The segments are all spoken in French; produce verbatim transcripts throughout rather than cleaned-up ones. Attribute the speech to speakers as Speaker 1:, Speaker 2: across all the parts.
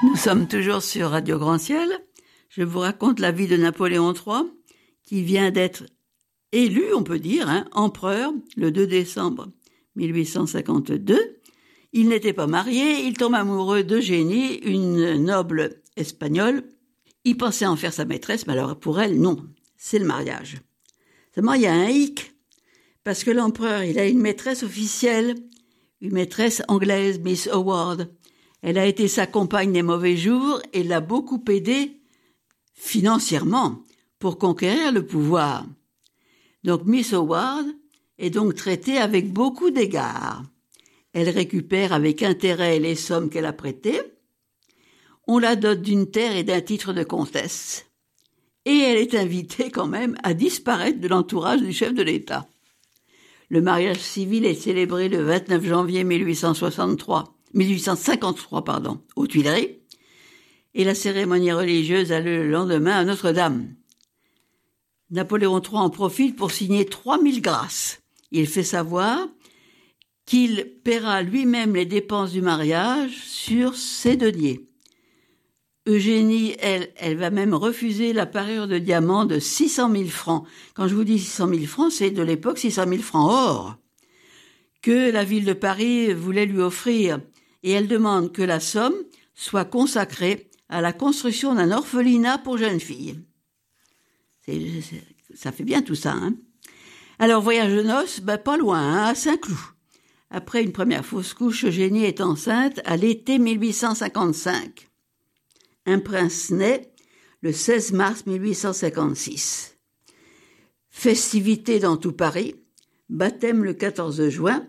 Speaker 1: Nous sommes toujours sur Radio Grand Ciel. Je vous raconte la vie de Napoléon trois, qui vient d'être élu, on peut dire, hein, empereur le deux décembre mille huit cent cinquante-deux. Il n'était pas marié, il tombe amoureux d'Eugénie, une noble espagnole. Il pensait en faire sa maîtresse, mais alors pour elle, non, c'est le mariage. Seulement, il y a un hic, parce que l'empereur, il a une maîtresse officielle, une maîtresse anglaise, Miss Howard. Elle a été sa compagne des mauvais jours et l'a beaucoup aidé financièrement pour conquérir le pouvoir. Donc Miss Howard est donc traitée avec beaucoup d'égards. Elle récupère avec intérêt les sommes qu'elle a prêtées. On la dote d'une terre et d'un titre de comtesse. Et elle est invitée quand même à disparaître de l'entourage du chef de l'État. Le mariage civil est célébré le vingt-neuf janvier mille huit cent soixante-trois, mille huit cent cinquante-trois, pardon, aux Tuileries. Et la cérémonie religieuse a lieu le lendemain à Notre-Dame. Napoléon trois en profite pour signer trois mille grâces. Il fait savoir qu'il paiera lui-même les dépenses du mariage sur ses deniers. Eugénie, elle, elle va même refuser la parure de diamant de six cent mille francs. Quand je vous dis six cent mille francs, c'est de l'époque six cent mille francs or, que la ville de Paris voulait lui offrir. Et elle demande que la somme soit consacrée à la construction d'un orphelinat pour jeunes filles. C'est, c'est, ça fait bien tout ça, hein. Alors, voyage de noces, ben pas loin, hein, à Saint-Cloud. Après une première fausse couche, Eugénie est enceinte à l'été mille huit cent cinquante-cinq. Un prince naît le seize mars mille huit cent cinquante-six. Festivités dans tout Paris, baptême le quatorze juin.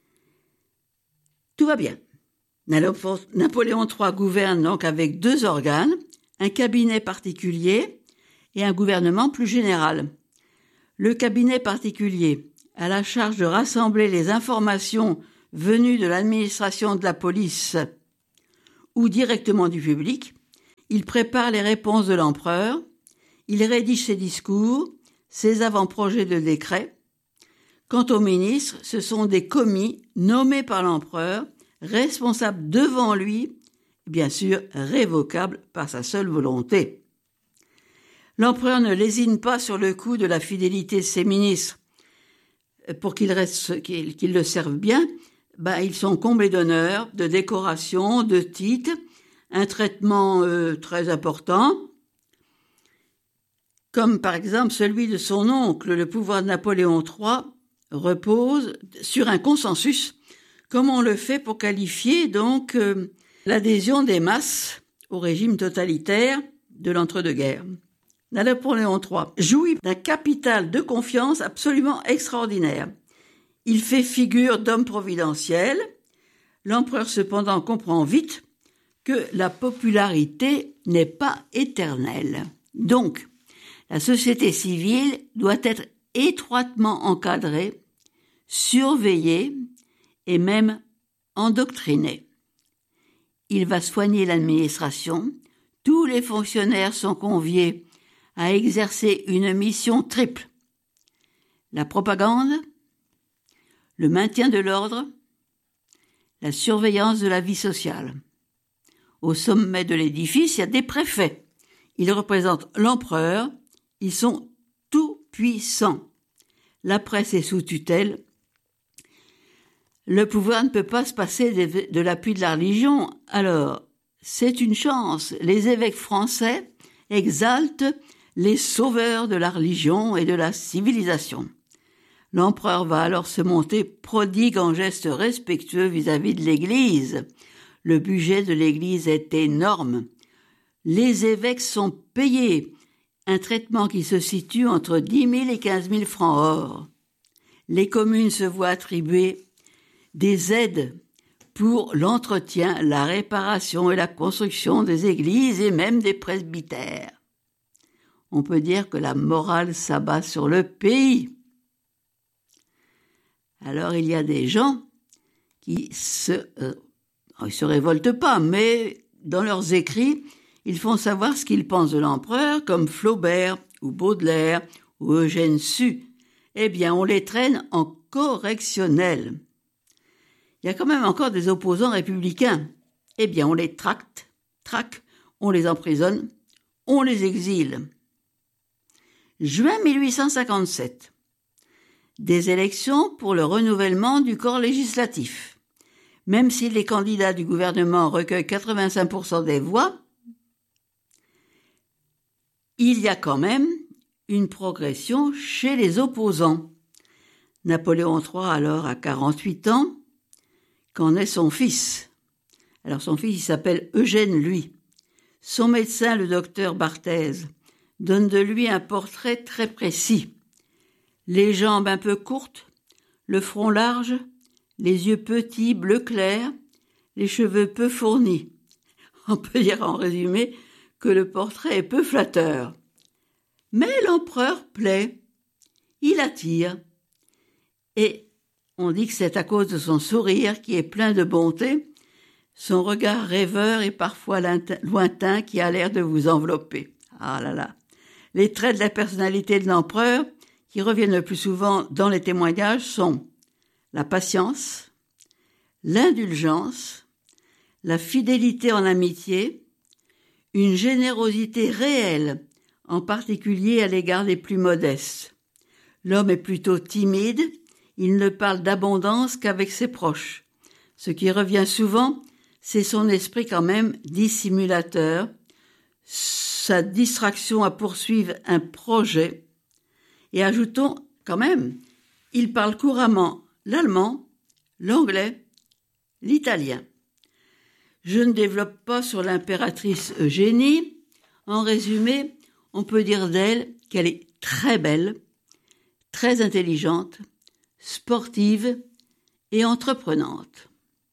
Speaker 1: Tout va bien. Napoléon trois gouverne donc avec deux organes, un cabinet particulier et un gouvernement plus général. Le cabinet particulier a la charge de rassembler les informations venues de l'administration de la police ou directement du public. Il prépare les réponses de l'empereur, il rédige ses discours, ses avant-projets de décrets. Quant aux ministres, ce sont des commis nommés par l'empereur, responsables devant lui, bien sûr révocables par sa seule volonté. L'empereur ne lésine pas sur le coup de la fidélité de ses ministres. Pour qu'ils restent, qu'ils, qu'ils le servent bien, ben, ils sont comblés d'honneurs, de décorations, de titres, un traitement euh, très important, comme par exemple celui de son oncle. Le pouvoir de Napoléon trois repose sur un consensus, comme on le fait pour qualifier donc euh, l'adhésion des masses au régime totalitaire de l'entre-deux-guerres. Napoléon trois jouit d'un capital de confiance absolument extraordinaire. Il fait figure d'homme providentiel. L'empereur cependant comprend vite que la popularité n'est pas éternelle. Donc, la société civile doit être étroitement encadrée, surveillée et même endoctrinée. Il va soigner l'administration. Tous les fonctionnaires sont conviés à exercer une mission triple. La propagande, le maintien de l'ordre, la surveillance de la vie sociale. Au sommet de l'édifice, il y a des préfets. Ils représentent l'empereur. Ils sont tout puissants. La presse est sous tutelle. Le pouvoir ne peut pas se passer de, de l'appui de la religion. Alors, c'est une chance. Les évêques français exaltent les sauveurs de la religion et de la civilisation. L'empereur va alors se monter prodigue en gestes respectueux vis-à-vis de l'Église. Le budget de l'Église est énorme. Les évêques sont payés, un traitement qui se situe entre dix mille et quinze mille francs or. Les communes se voient attribuer des aides pour l'entretien, la réparation et la construction des églises et même des presbytères. On peut dire que la morale s'abat sur le pays. Alors il y a des gens qui se, euh, ils se révoltent pas, mais dans leurs écrits, ils font savoir ce qu'ils pensent de l'empereur, comme Flaubert ou Baudelaire ou Eugène Sue. Eh bien, on les traîne en correctionnel. Il y a quand même encore des opposants républicains. Eh bien, on les tracte traque, on les emprisonne, on les exile. Juin mille huit cent cinquante-sept. Des élections pour le renouvellement du corps législatif. Même si les candidats du gouvernement recueillent quatre-vingt-cinq pour cent des voix, il y a quand même une progression chez les opposants. Napoléon trois, alors, a quarante-huit ans, qu'en est son fils. Alors son fils, il s'appelle Eugène, lui. Son médecin, le docteur Barthez, donne de lui un portrait très précis. Les jambes un peu courtes, le front large, les yeux petits, bleu clair, les cheveux peu fournis. On peut dire en résumé que le portrait est peu flatteur. Mais l'empereur plaît, il attire. Et on dit que c'est à cause de son sourire qui est plein de bonté, son regard rêveur et parfois lointain qui a l'air de vous envelopper. Ah là là. Les traits de la personnalité de l'empereur qui reviennent le plus souvent dans les témoignages sont la patience, l'indulgence, la fidélité en amitié, une générosité réelle, en particulier à l'égard des plus modestes. L'homme est plutôt timide, il ne parle d'abondance qu'avec ses proches. Ce qui revient souvent, c'est son esprit quand même dissimulateur, sa distraction à poursuivre un projet. Et ajoutons quand même, il parle couramment l'allemand, l'anglais, l'italien. Je ne développe pas sur l'impératrice Eugénie. En résumé, on peut dire d'elle qu'elle est très belle, très intelligente, sportive et entreprenante.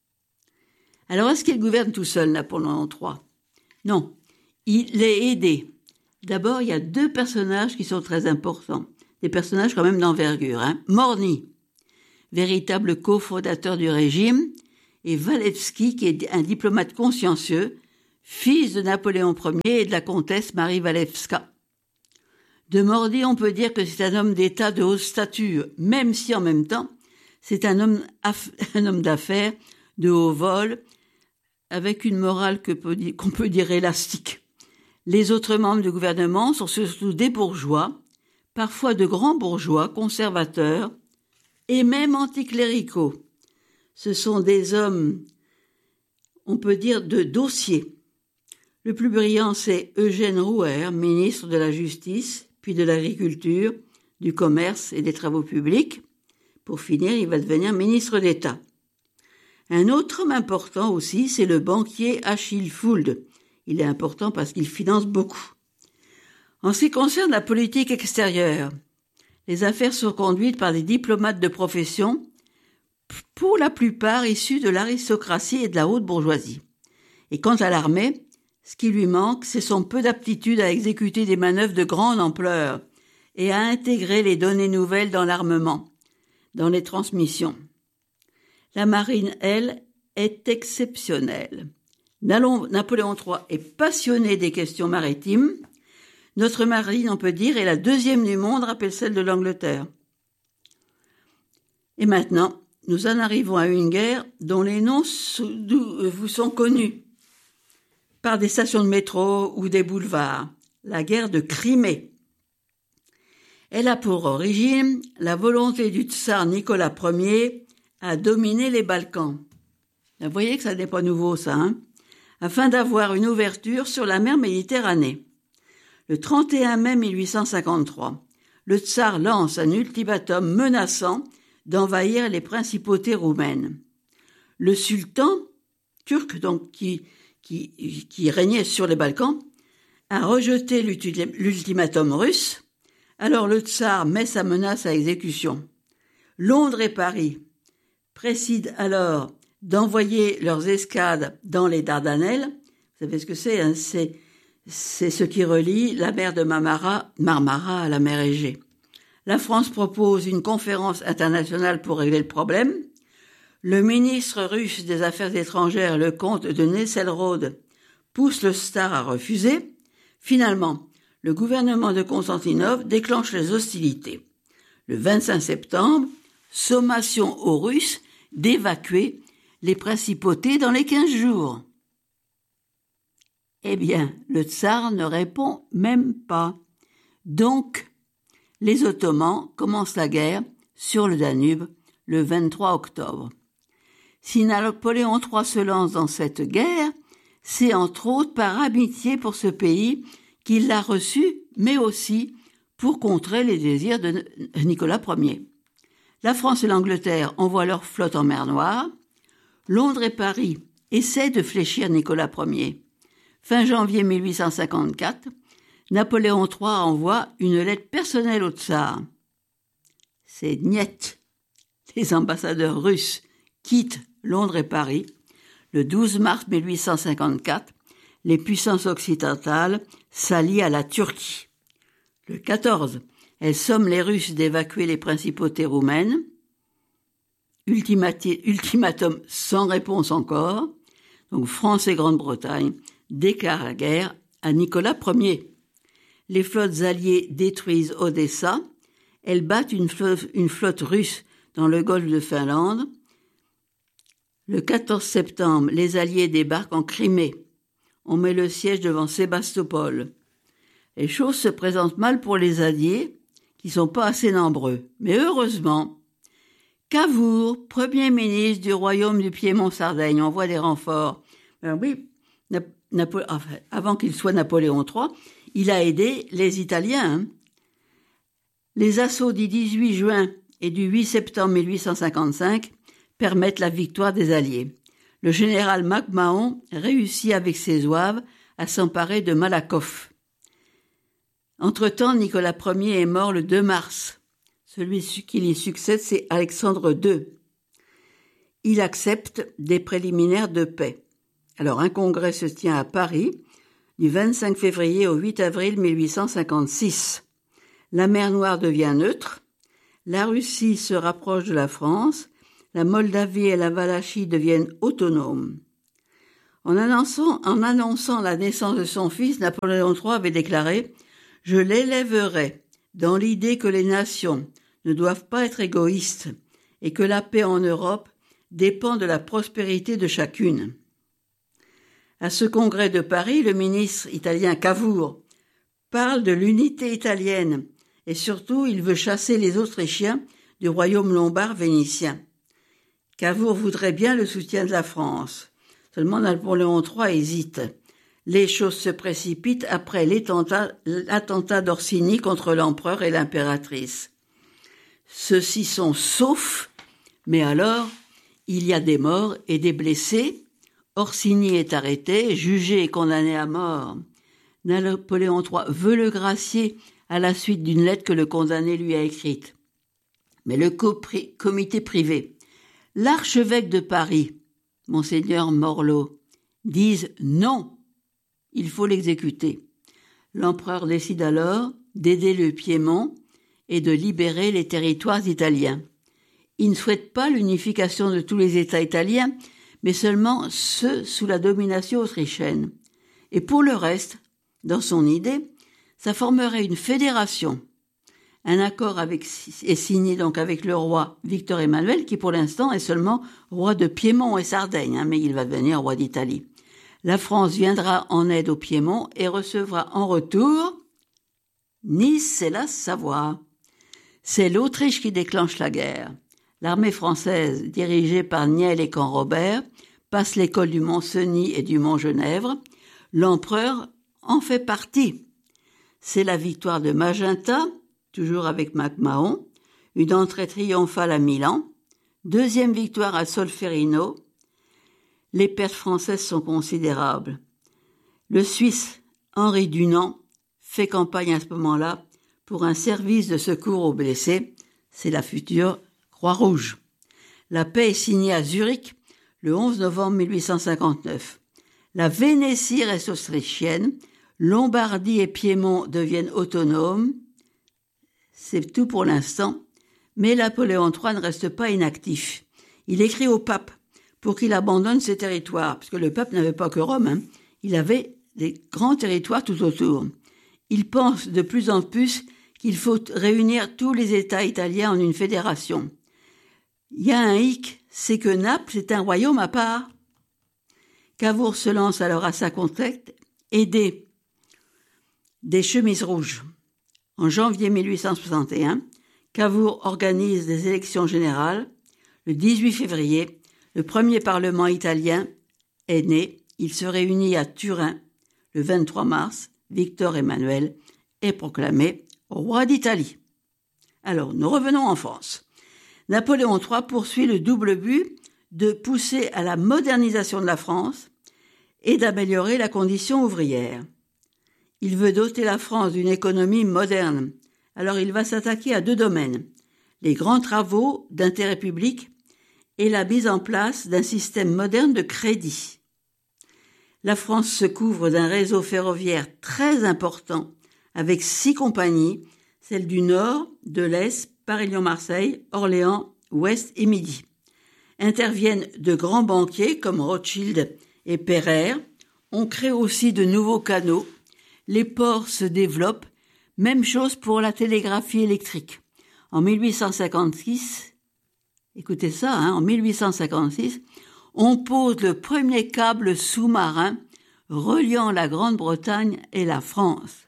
Speaker 1: Alors, est-ce qu'il gouverne tout seul, Napoléon trois ? Non, il est aidé. D'abord, il y a deux personnages qui sont très importants, des personnages quand même d'envergure. Hein. Morny, véritable cofondateur du régime, et Walewski, qui est un diplomate consciencieux, fils de Napoléon Ier et de la comtesse Marie Walewska. De Morny, on peut dire que c'est un homme d'État de haute stature, même si en même temps, c'est un homme, aff- un homme d'affaires de haut vol, avec une morale que peut dire, qu'on peut dire élastique. Les autres membres du gouvernement sont surtout des bourgeois, parfois de grands bourgeois, conservateurs et même anticléricaux. Ce sont des hommes, on peut dire, de dossier. Le plus brillant, c'est Eugène Rouher, ministre de la Justice, puis de l'Agriculture, du Commerce et des Travaux publics. Pour finir, il va devenir ministre d'État. Un autre homme important aussi, c'est le banquier Achille Fould. Il est important parce qu'il finance beaucoup. En ce qui concerne la politique extérieure, les affaires sont conduites par des diplomates de profession, pour la plupart issus de l'aristocratie et de la haute bourgeoisie. Et quant à l'armée, ce qui lui manque, c'est son peu d'aptitude à exécuter des manœuvres de grande ampleur et à intégrer les données nouvelles dans l'armement, dans les transmissions. La marine, elle, est exceptionnelle. Napoléon trois est passionné des questions maritimes. Notre marine, on peut dire, est la deuxième du monde après celle de l'Angleterre. Et maintenant, nous en arrivons à une guerre dont les noms vous sont connus par des stations de métro ou des boulevards. La guerre de Crimée. Elle a pour origine la volonté du tsar Nicolas Ier à dominer les Balkans. Vous voyez que ça n'est pas nouveau, ça, hein, afin d'avoir une ouverture sur la mer Méditerranée. Le trente et un mai mille huit cent cinquante-trois, le tsar lance un ultimatum menaçant d'envahir les principautés roumaines. Le sultan turc, donc qui, qui, qui régnait sur les Balkans, a rejeté l'ultimatum russe. Alors le tsar met sa menace à exécution. Londres et Paris précident alors d'envoyer leurs escadres dans les Dardanelles. Vous savez ce que c'est, hein, c'est, c'est ce qui relie la mer de Marmara, Marmara à la mer Égée. La France propose une conférence internationale pour régler le problème. Le ministre russe des Affaires étrangères, le comte de Nesselrode, pousse le tsar à refuser. Finalement, le gouvernement de Constantinople déclenche les hostilités. Le vingt-cinq septembre, sommation aux Russes d'évacuer les principautés dans les quinze jours. Eh bien, le tsar ne répond même pas. Donc, les Ottomans commencent la guerre sur le Danube le vingt-trois octobre. Si Napoléon trois se lance dans cette guerre, c'est entre autres par amitié pour ce pays qu'il l'a reçu, mais aussi pour contrer les désirs de Nicolas Ier. La France et l'Angleterre envoient leur flotte en mer Noire. Londres et Paris essaient de fléchir Nicolas Ier. Fin janvier mille huit cent cinquante-quatre, Napoléon trois envoie une lettre personnelle au tsar. C'est niet. Les ambassadeurs russes quittent Londres et Paris. Le douze mars mille huit cent cinquante-quatre, les puissances occidentales s'allient à la Turquie. Le quatorze, elles somment les Russes d'évacuer les principautés roumaines. Ultimati- ultimatum sans réponse encore. Donc France et Grande-Bretagne déclarent la guerre à Nicolas Ier. Les flottes alliées détruisent Odessa. Elles battent une flotte, une flotte russe dans le golfe de Finlande. Le quatorze septembre, les Alliés débarquent en Crimée. On met le siège devant Sébastopol. Les choses se présentent mal pour les Alliés, qui sont pas assez nombreux. Mais heureusement, Cavour, Premier ministre du royaume du Piémont-Sardaigne, envoie des renforts. Alors oui, Nap- Napo- enfin, avant qu'il soit Napoléon trois, il a aidé les Italiens. Hein. Les assauts du dix-huit juin et du huit septembre mille huit cent cinquante-cinq permettent la victoire des Alliés. Le général MacMahon réussit avec ses zouaves à s'emparer de Malakoff. Entre-temps, Nicolas Ier est mort le deux mars. Celui qui lui succède, c'est Alexandre deux. Il accepte des préliminaires de paix. Alors, un congrès se tient à Paris du vingt-cinq février au huit avril mille huit cent cinquante-six. La mer Noire devient neutre. La Russie se rapproche de la France. La Moldavie et la Valachie deviennent autonomes. En annonçant, en annonçant la naissance de son fils, Napoléon trois avait déclaré « Je l'élèverai dans l'idée que les nations ne doivent pas être égoïstes et que la paix en Europe dépend de la prospérité de chacune. » À ce congrès de Paris, le ministre italien Cavour parle de l'unité italienne et surtout il veut chasser les Autrichiens du royaume lombard vénitien. Cavour voudrait bien le soutien de la France. Seulement Napoléon trois hésite. Les choses se précipitent après l'attentat d'Orsini contre l'empereur et l'impératrice. Ceux-ci sont saufs, mais alors il y a des morts et des blessés. Orsini est arrêté, jugé et condamné à mort. Napoléon trois veut le gracier à la suite d'une lettre que le condamné lui a écrite. Mais le copri- comité privé, l'archevêque de Paris, Monseigneur Morlot, disent non, il faut l'exécuter. L'empereur décide alors d'aider le Piémont et de libérer les territoires italiens. Il ne souhaite pas l'unification de tous les États italiens, mais seulement ceux sous la domination autrichienne. Et pour le reste, dans son idée, ça formerait une fédération. Un accord avec, est signé donc avec le roi Victor Emmanuel, qui pour l'instant est seulement roi de Piémont et Sardaigne, hein, mais il va devenir roi d'Italie. La France viendra en aide au Piémont et recevra en retour Nice et la Savoie. C'est l'Autriche qui déclenche la guerre. L'armée française, dirigée par Niel et Canrobert, passe l'école du Mont-Cenis et du Mont-Genèvre. L'empereur en fait partie. C'est la victoire de Magenta, toujours avec MacMahon, une entrée triomphale à Milan, deuxième victoire à Solferino. Les pertes françaises sont considérables. Le Suisse Henri Dunant fait campagne à ce moment-là pour un service de secours aux blessés, c'est la future Croix-Rouge. La paix est signée à Zurich le onze novembre mille huit cent cinquante-neuf. La Vénétie reste autrichienne, Lombardie et Piémont deviennent autonomes. C'est tout pour l'instant, mais Napoléon trois ne reste pas inactif. Il écrit au pape pour qu'il abandonne ses territoires, parce que le pape n'avait pas que Rome, hein. Il avait des grands territoires tout autour. Il pense de plus en plus qu'il faut réunir tous les États italiens en une fédération. Il y a un hic, c'est que Naples est un royaume à part. Cavour se lance alors à sa conquête Aidé des chemises rouges. En janvier mille huit cent soixante et un, Cavour organise des élections générales. Le dix-huit février, le premier parlement italien est né. Il se réunit à Turin. Le vingt-trois mars, Victor Emmanuel est proclamé roi d'Italie. Alors, nous revenons en France. Napoléon trois poursuit le double but de pousser à la modernisation de la France et d'améliorer la condition ouvrière. Il veut doter la France d'une économie moderne. Alors il va s'attaquer à deux domaines, les grands travaux d'intérêt public et la mise en place d'un système moderne de crédit. La France se couvre d'un réseau ferroviaire très important avec six compagnies, celles du Nord, de l'Est, Paris-Lyon-Marseille, Orléans, Ouest et Midi. Interviennent de grands banquiers comme Rothschild et Pereire. On crée aussi de nouveaux canaux. Les ports se développent. Même chose pour la télégraphie électrique. En mille huit cent cinquante-six, écoutez ça, hein, en mille huit cent cinquante-six, on pose le premier câble sous-marin reliant la Grande-Bretagne et la France.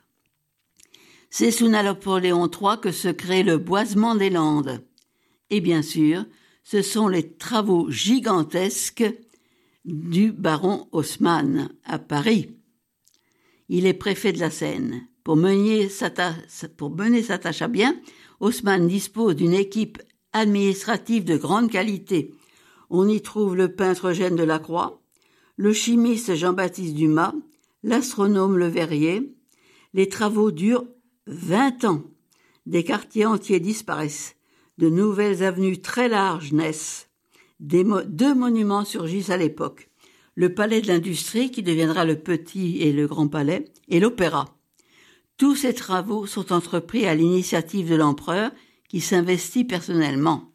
Speaker 1: C'est sous Napoléon trois que se crée le boisement des Landes. Et bien sûr, ce sont les travaux gigantesques du baron Haussmann à Paris. Il est préfet de la Seine. Pour mener, sa ta- pour mener sa tâche à bien, Haussmann dispose d'une équipe administrative de grande qualité. On y trouve le peintre Eugène Delacroix, le chimiste Jean-Baptiste Dumas, l'astronome Le Verrier. Les travaux durent vingt ans. Des quartiers entiers disparaissent. De nouvelles avenues très larges naissent. Des mo- deux monuments surgissent à l'époque. Le palais de l'industrie, qui deviendra le petit et le grand palais, et l'opéra. Tous ces travaux sont entrepris à l'initiative de l'empereur, qui s'investit personnellement.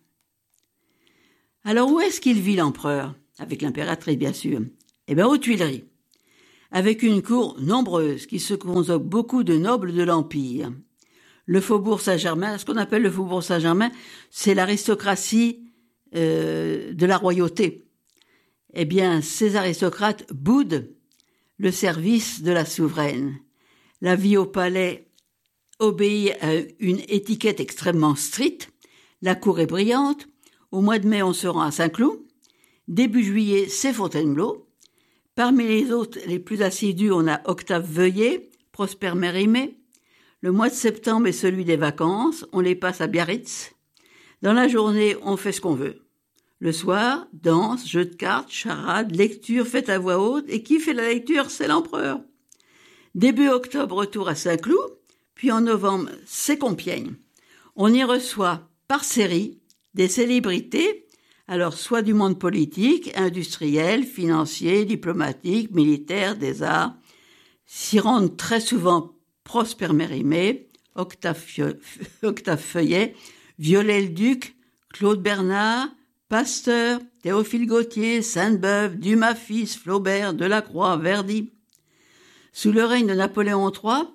Speaker 1: Alors où est-ce qu'il vit l'empereur? Avec l'impératrice, bien sûr. Eh bien, aux Tuileries. Avec une cour nombreuse, qui se convoque beaucoup de nobles de l'Empire. Le faubourg Saint-Germain, ce qu'on appelle le faubourg Saint-Germain, c'est l'aristocratie euh, de la royauté. Eh bien, ces aristocrates boudent le service de la souveraine. La vie au palais obéit à une étiquette extrêmement stricte. La cour est brillante. Au mois de mai, on se rend à Saint-Cloud. Début juillet, c'est Fontainebleau. Parmi les autres, les plus assidus, on a Octave Veuillet, Prosper Mérimée. Le mois de septembre est celui des vacances. On les passe à Biarritz. Dans la journée, on fait ce qu'on veut. Le soir, danse, jeux de cartes, charades, lecture faite à voix haute. Et qui fait la lecture? C'est l'empereur. Début octobre, retour à Saint-Cloud, puis en novembre, c'est Compiègne. On y reçoit par série des célébrités, alors soit du monde politique, industriel, financier, diplomatique, militaire, des arts. S'y rendent très souvent Prosper Mérimée, Octave, Octave Feuillet, Viollet-le-Duc, Claude Bernard, Pasteur, Théophile Gautier, Sainte-Beuve, Dumas fils, Flaubert, Delacroix, Verdi. Sous le règne de Napoléon trois,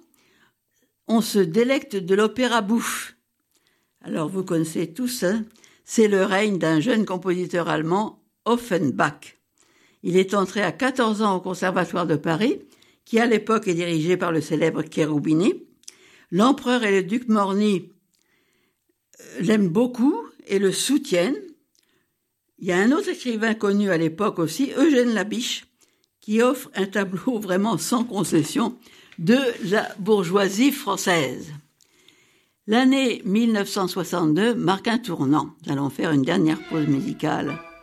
Speaker 1: on se délecte de l'opéra bouffe. Alors vous connaissez tous, hein, c'est le règne d'un jeune compositeur allemand, Offenbach. Il est entré à quatorze ans au Conservatoire de Paris, qui à l'époque est dirigé par le célèbre Cherubini. L'empereur et le duc Morny l'aiment beaucoup et le soutiennent. Il y a un autre écrivain connu à l'époque aussi, Eugène Labiche, qui offre un tableau vraiment sans concession de la bourgeoisie française. L'année mille neuf cent soixante-deux marque un tournant. Nous allons faire une dernière pause musicale.